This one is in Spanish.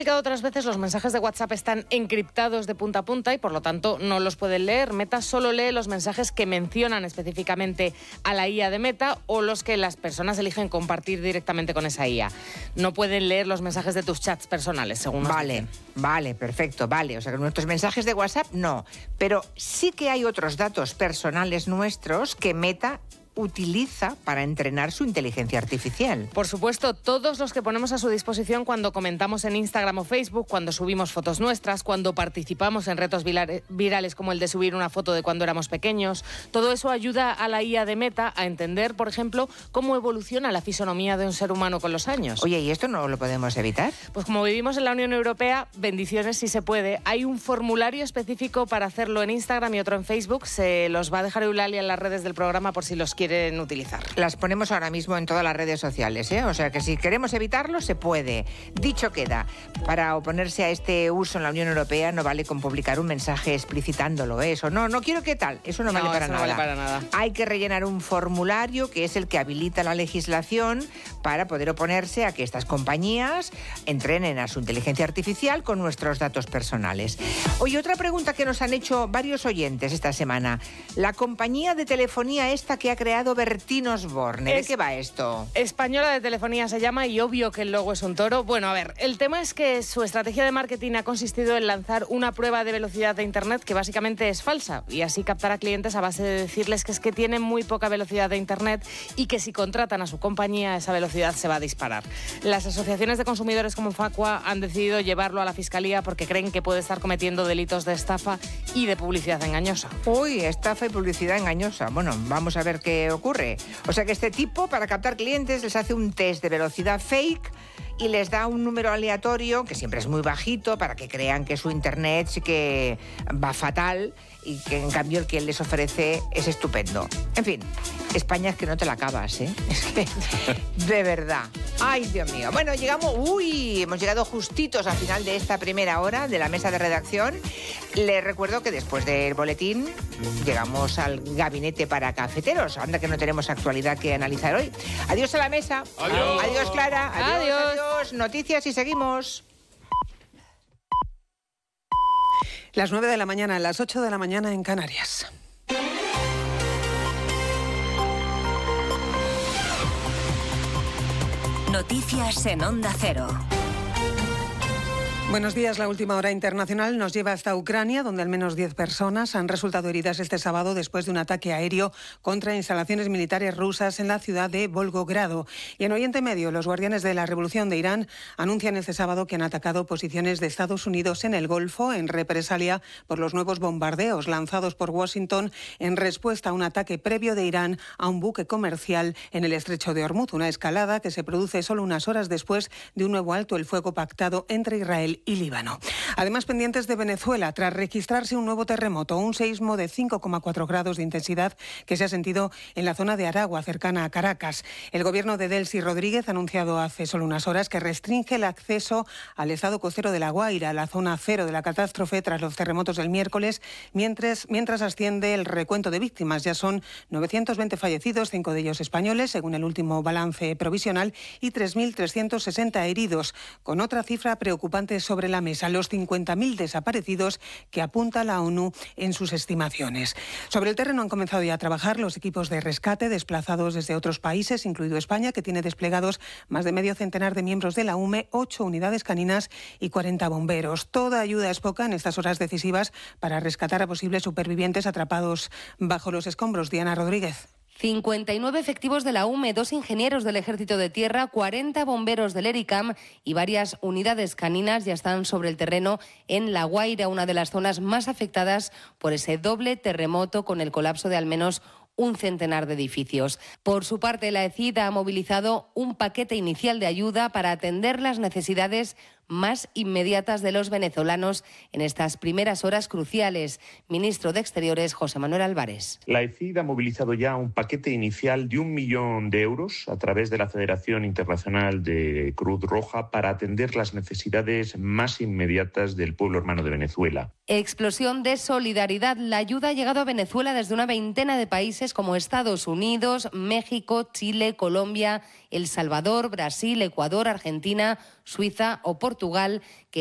Otras veces los mensajes de WhatsApp están encriptados de punta a punta y por lo tanto no los pueden leer. Meta solo lee los mensajes que mencionan específicamente a la IA de Meta o los que las personas eligen compartir directamente con esa IA. No pueden leer los mensajes de tus chats personales, según nos dicen. Vale, perfecto, vale. O sea que nuestros mensajes de WhatsApp no. Pero sí que hay otros datos personales nuestros que Meta utiliza para entrenar su inteligencia artificial. Por supuesto, todos los que ponemos a su disposición cuando comentamos en Instagram o Facebook, cuando subimos fotos nuestras, cuando participamos en retos virales como el de subir una foto de cuando éramos pequeños, todo eso ayuda a la IA de Meta a entender, por ejemplo, cómo evoluciona la fisonomía de un ser humano con los años. Oye, ¿y esto no lo podemos evitar? Pues como vivimos en la Unión Europea, bendiciones si se puede. Hay un formulario específico para hacerlo en Instagram y otro en Facebook. Se los va a dejar Eulalia en las redes del programa por si los quieren utilizar. Las ponemos ahora mismo en todas las redes sociales, ¿eh? O sea que si queremos evitarlo, se puede. Dicho queda, para oponerse a este uso en la Unión Europea no vale con publicar un mensaje explicitándolo, ¿eh? Eso no quiero que tal, eso no vale para nada. No vale para nada. Hay que rellenar un formulario que es el que habilita la legislación para poder oponerse a que estas compañías entrenen a su inteligencia artificial con nuestros datos personales. Oye, otra pregunta que nos han hecho varios oyentes esta semana. La compañía de telefonía esta que ha creado Bertín Osborne, ¿de qué va esto? Española de Telefonía se llama y obvio que el logo es un toro. Bueno, a ver, el tema es que su estrategia de marketing ha consistido en lanzar una prueba de velocidad de Internet que básicamente es falsa y así captar a clientes a base de decirles que es que tienen muy poca velocidad de Internet y que si contratan a su compañía esa velocidad se va a disparar. Las asociaciones de consumidores como Facua han decidido llevarlo a la Fiscalía porque creen que puede estar cometiendo delitos de estafa y de publicidad engañosa. Uy, estafa y publicidad engañosa. Bueno, vamos a ver qué ocurre. O sea que este tipo, para captar clientes, les hace un test de velocidad fake y les da un número aleatorio, que siempre es muy bajito, para que crean que su internet sí que va fatal y que en cambio el que les ofrece es estupendo. En fin, España es que no te la acabas, ¿eh? Es que, de verdad. Ay, Dios mío. Bueno, hemos llegado justitos al final de esta primera hora de la mesa de redacción. Les recuerdo que después del boletín llegamos al gabinete para cafeteros. Anda que no tenemos actualidad que analizar hoy. Adiós a la mesa. Adiós. Adiós, Clara. Adiós. Noticias y seguimos. Las 9 de la mañana, las 8 de la mañana en Canarias. Noticias en Onda Cero. Buenos días. La última hora internacional nos lleva hasta Ucrania, donde al menos 10 personas han resultado heridas este sábado después de un ataque aéreo contra instalaciones militares rusas en la ciudad de Volgogrado. Y en Oriente Medio, los guardianes de la Revolución de Irán anuncian este sábado que han atacado posiciones de Estados Unidos en el Golfo en represalia por los nuevos bombardeos lanzados por Washington en respuesta a un ataque previo de Irán a un buque comercial en el estrecho de Hormuz. Una escalada que se produce solo unas horas después de un nuevo alto el fuego pactado entre Israel y Líbano. Además, pendientes de Venezuela, tras registrarse un nuevo terremoto, un seísmo de 5,4 grados de intensidad que se ha sentido en la zona de Aragua, cercana a Caracas. El gobierno de Delcy Rodríguez ha anunciado hace solo unas horas que restringe el acceso al estado costero de La Guaira, la zona cero de la catástrofe tras los terremotos del miércoles, mientras asciende el recuento de víctimas. Ya son 920 fallecidos, 5 de ellos españoles, según el último balance provisional, y 3.360 heridos, con otra cifra preocupante sobre la mesa, los 50.000 desaparecidos que apunta la ONU en sus estimaciones. Sobre el terreno han comenzado ya a trabajar los equipos de rescate desplazados desde otros países, incluido España, que tiene desplegados más de medio centenar de miembros de la UME, 8 unidades caninas y 40 bomberos. Toda ayuda es poca en estas horas decisivas para rescatar a posibles supervivientes atrapados bajo los escombros. Diana Rodríguez. 59 efectivos de la UME, 2 ingenieros del Ejército de Tierra, 40 bomberos del ERICAM y varias unidades caninas ya están sobre el terreno en La Guaira, una de las zonas más afectadas por ese doble terremoto con el colapso de al menos un centenar de edificios. Por su parte, la ECID ha movilizado un paquete inicial de ayuda para atender las necesidades más inmediatas de los venezolanos en estas primeras horas cruciales. Ministro de Exteriores, José Manuel Álvarez. La ECID ha movilizado ya un paquete inicial de 1 millón de euros a través de la Federación Internacional de Cruz Roja para atender las necesidades más inmediatas del pueblo hermano de Venezuela. Explosión de solidaridad. La ayuda ha llegado a Venezuela desde una veintena de países como Estados Unidos, México, Chile, Colombia, El Salvador, Brasil, Ecuador, Argentina, Suiza o Portugal. Portugal, que